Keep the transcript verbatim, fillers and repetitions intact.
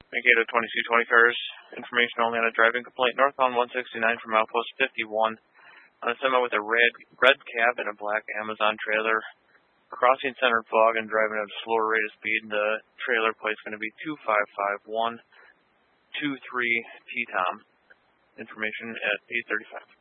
Mankato twenty-two twenty cars. Information only on a driving complaint northbound one sixty-nine from outpost fifty-one. On a semi with a red red cab and a black Amazon trailer. Crossing center fog and driving at a slower rate of speed. The trailer plate is going to be two five five one two three T Tom. Information at eight thirty-five.